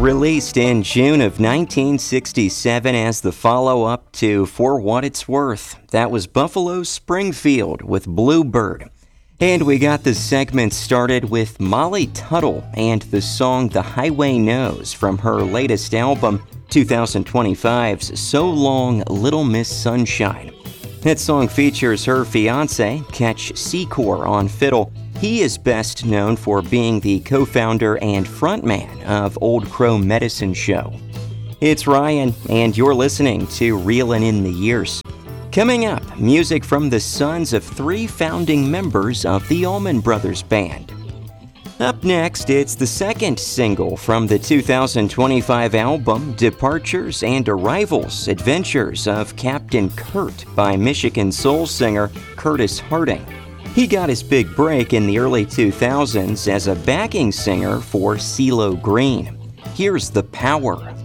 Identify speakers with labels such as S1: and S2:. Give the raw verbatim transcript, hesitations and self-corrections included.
S1: Released in June of nineteen sixty-seven as the follow-up to For What It's Worth, that was Buffalo Springfield with Bluebird. And we got the segment started with Molly Tuttle and the song The Highway Knows from her latest album, twenty twenty-five's So Long Little Miss Sunshine. That song features her fiancé, Ketch Secor, on fiddle. He is best known for being the co-founder and frontman of Old Crow Medicine Show. It's Ryan, and you're listening to Reelin' in the Years. Coming up, music from the sons of three founding members of the Allman Brothers Band. Up next, it's the second single from the two thousand twenty-five album Departures and Arrivals, Adventures of Captain Kurt by Michigan soul singer Curtis Harding. He got his big break in the early two thousands as a backing singer for CeeLo Green. Here's The Power.